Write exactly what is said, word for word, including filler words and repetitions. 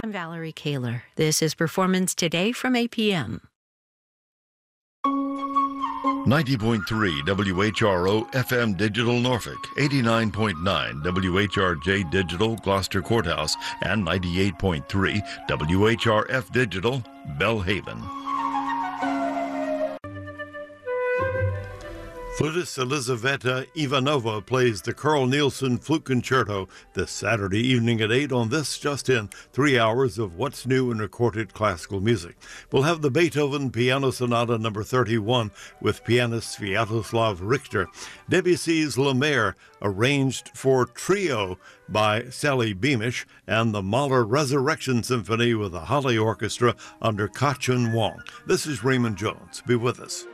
I'm Valerie Kaler. This is Performance Today from A P M. ninety point three W H R O F M Digital Norfolk, eighty-nine point nine W H R J Digital Gloucester Courthouse, and ninety-eight point three W H R F Digital Belhaven. Flutist Elizaveta Ivanova plays the Carl Nielsen Flute Concerto this Saturday evening at eight on this just in three hours of what's new in recorded classical music. We'll have the Beethoven Piano Sonata number thirty-one with pianist Sviatoslav Richter, Debussy's La Mer arranged for trio by Sally Beamish, and the Mahler Resurrection Symphony with the Holly Orchestra under Ka-Chun Wong. This is Raymond Jones. Be with us.